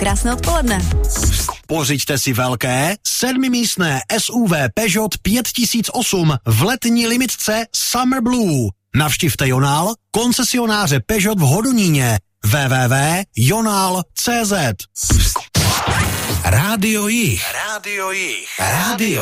Krásné odpoledne. Pořiďte si velké 7místné SUV Peugeot 5008 v letní limitce Summer Blue. Navštivte Jonál, koncesionáře Peugeot v Hodoníně. www.jonal.cz. Rádio Jich.